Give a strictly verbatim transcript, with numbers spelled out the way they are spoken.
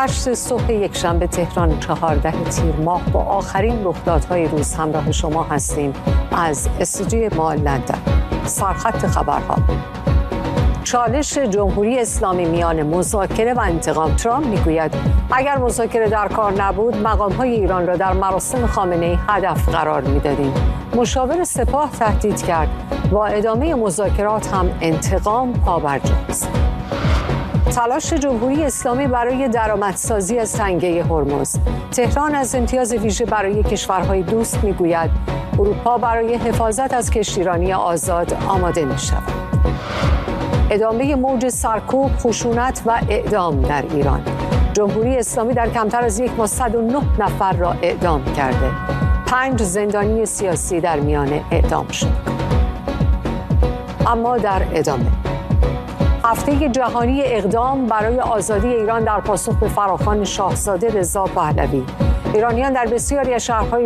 هشت صبح یکشنبه تهران چهاردهم تیر ماه با آخرین رخدادهای روز همراه شما هستیم از استودیوی ما لندن. سرخط خبرها: چالش جمهوری اسلامی میان مذاکره و انتقام. ترامپ میگوید اگر مذاکره در کار نبود مقام‌های ایران را در مراسم خامنه‌ای هدف قرار میدادیم. مشاور سپاه تهدید کرد با ادامه مذاکرات هم انتقام پابرجاست. تلاش جمهوری اسلامی برای درآمدسازی از تنگه هرمز. تهران از امتیاز ویژه برای کشورهای دوست میگوید اروپا برای حفاظت از کشتیرانی آزاد آماده میشود. ادامه موج سرکوب، خشونت و اعدام در ایران. جمهوری اسلامی در کمتر از یک ماه صد و نه نفر را اعدام کرده. پنج زندانی سیاسی در میان اعدام شد. اما در ادامه هفته جهانی اقدام برای آزادی ایران در پاسخ به فراخوان شاهزاده رضا پهلوی. ایرانیان در بسیاری از شهرهای